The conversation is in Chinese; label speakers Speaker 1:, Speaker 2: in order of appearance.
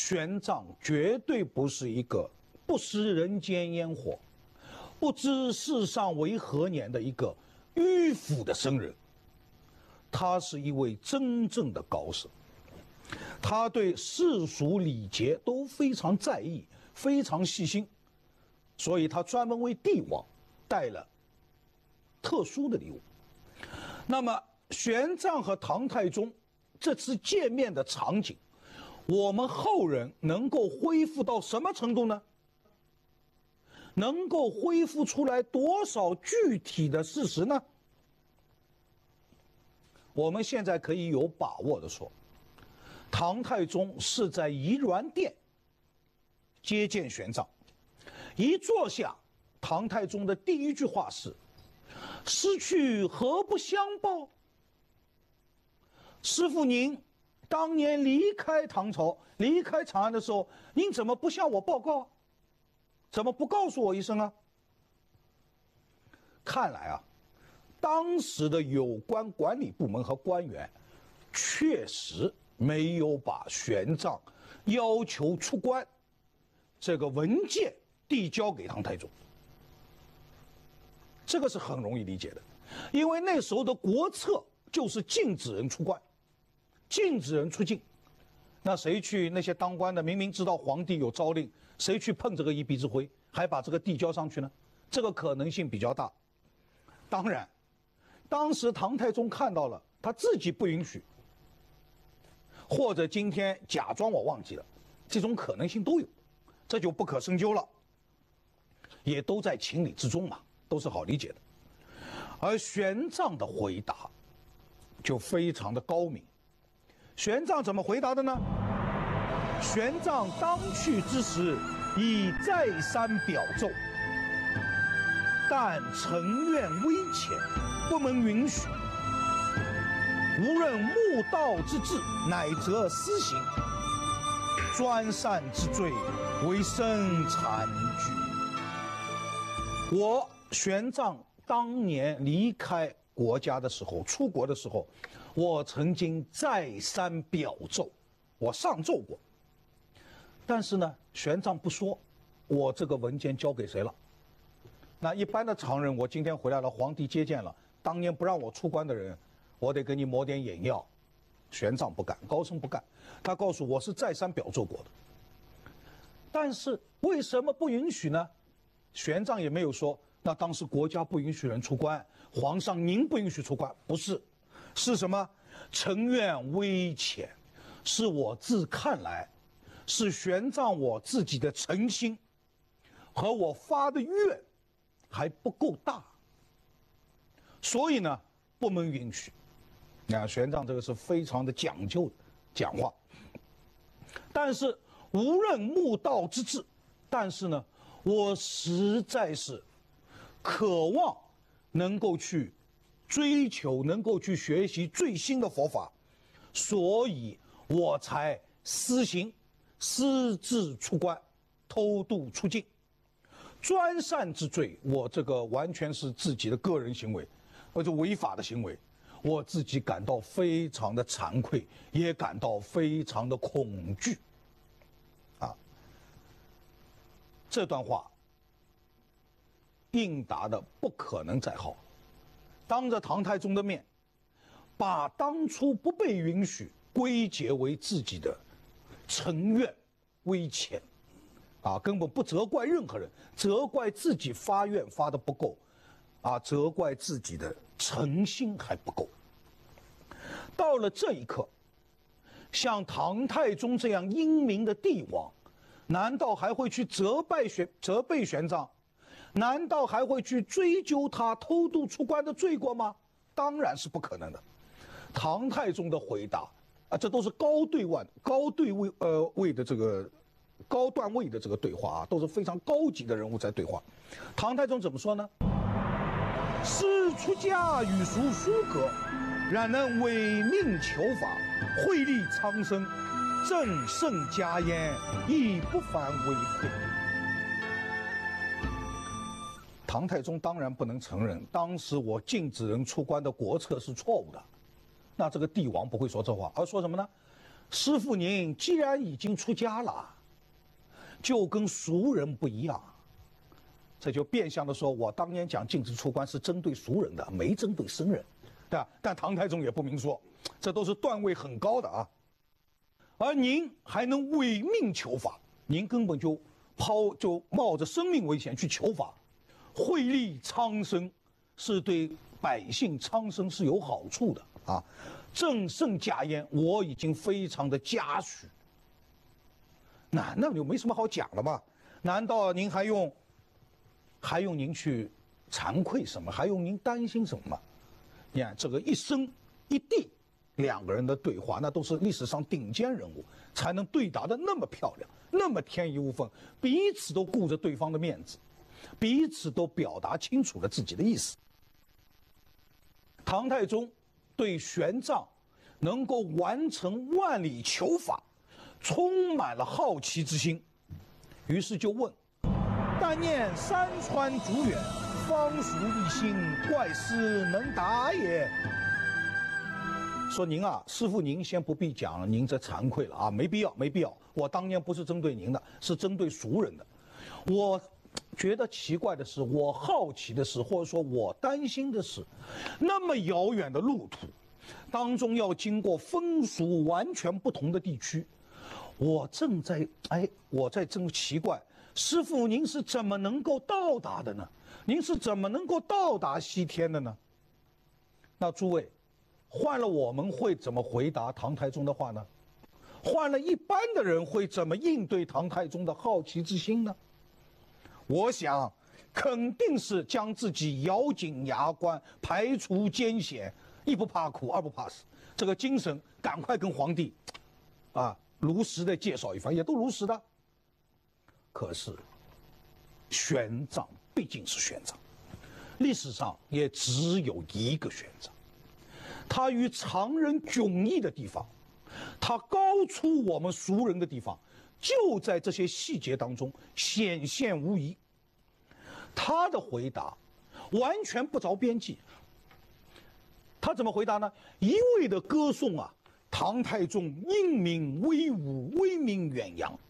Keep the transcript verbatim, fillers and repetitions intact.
Speaker 1: 玄奘绝对不是一个不食人间烟火、不知世上为何年的一个迂腐的僧人，他是一位真正的高僧。他对世俗礼节都非常在意，非常细心，所以他专门为帝王带了特殊的礼物。那么玄奘和唐太宗这次见面的场景，我们后人能够恢复到什么程度呢？能够恢复出来多少具体的事实呢？我们现在可以有把握的说，唐太宗是在颐銮殿接见玄奘，一坐下，唐太宗的第一句话是：“失去何不相报？”师父，您当年离开唐朝、离开长安的时候，您怎么不向我报告？怎么不告诉我一声啊？看来啊，当时的有关管理部门和官员确实没有把玄奘要求出关这个文件递交给唐太宗。这个是很容易理解的，因为那时候的国策就是禁止人出关，禁止人出境。那谁去那些当官的明明知道皇帝有诏令，谁去碰这个一臂之灰，还把这个递交上去呢？这个可能性比较大。当然，当时唐太宗看到了，他自己不允许，或者今天假装我忘记了，这种可能性都有，这就不可深究了，也都在情理之中嘛，都是好理解的。而玄奘的回答就非常的高明。玄奘怎么回答的呢？玄奘当去之时，已再三表奏，但臣愿微浅，不能允许。无任慕道之志，乃则私行，专擅之罪，为生残具。我玄奘当年离开国家的时候，出国的时候，我曾经再三表奏，我上奏过。但是呢，玄奘不说，我这个文件交给谁了？那一般的常人，我今天回来了，皇帝接见了，当年不让我出关的人，我得给你抹点眼药。玄奘不干，高僧不干，他告诉我是再三表奏过的。但是为什么不允许呢？玄奘也没有说，那当时国家不允许人出关，皇上您不允许出关，不是，是什么？臣愿微浅，是我自看来，是玄奘我自己的诚心和我发的愿还不够大，所以呢不能允许。那玄奘这个是非常的讲究的讲话。但是无任慕道之志，但是呢，我实在是渴望能够去追求，能够去学习最新的佛法，所以我才私行私自出关，偷渡出境。专擅之罪，我这个完全是自己的个人行为，或者违法的行为，我自己感到非常的惭愧，也感到非常的恐惧。啊，这段话应答的不可能再好，当着唐太宗的面，把当初不被允许归结为自己的臣愿微浅。啊，根本不责怪任何人，责怪自己发愿发的不够，啊，责怪自己的诚心还不够。到了这一刻，像唐太宗这样英明的帝王，难道还会去责备玄责备玄奘？难道还会去追究他偷渡出关的罪过吗？当然是不可能的。唐太宗的回答啊，这都是高对位、高对位呃位的这个。高段位的这个对话啊，都是非常高级的人物在对话。唐太宗怎么说呢？师出家与俗殊隔，然能违命求法，惠利苍生，正圣家焉，亦不反违背。唐太宗当然不能承认，当时我禁止人出关的国策是错误的。那这个帝王不会说这话，而说什么呢？ 师傅您既然已经出家了，就跟俗人不一样。这就变相的说，我当年讲禁止出关是针对俗人的，没针对僧人，对吧？但唐太宗也不明说，这都是段位很高的啊。而您还能违命求法，您根本就抛就冒着生命危险去求法，惠利苍生，是对百姓苍生是有好处的啊。正圣假言，我已经非常的嘉许。那那就没什么好讲了嘛？难道您还用？还用您去惭愧什么？还用您担心什么吗？你看这个一生一地两个人的对话，那都是历史上顶尖人物才能对答的那么漂亮，那么天衣无缝，彼此都顾着对方的面子，彼此都表达清楚了自己的意思。唐太宗对玄奘能够完成万里求法，充满了好奇之心，于是就问。但念山川阻远，方俗一心，怪事能达也。说您啊，师父您先不必讲，您这惭愧了啊，没必要，没必要。我当年不是针对您的，是针对俗人的。我觉得奇怪的是，我好奇的是，或者说我担心的是，那么遥远的路途当中要经过风俗完全不同的地区，我正在哎，我在真奇怪。师父，您是怎么能够到达的呢？您是怎么能够到达西天的呢？那诸位，换了我们会怎么回答唐太宗的话呢？换了一般的人会怎么应对唐太宗的好奇之心呢？我想，肯定是将自己咬紧牙关，排除艰险，一不怕苦，二不怕死，这个精神赶快跟皇帝，啊，如实的介绍一番，也都如实的。可是，玄奘毕竟是玄奘，历史上也只有一个玄奘。他与常人迥异的地方，他高出我们俗人的地方，就在这些细节当中显现无疑。他的回答完全不着边际。他怎么回答呢？一味的歌颂啊，唐太宗英明威武，威名远扬。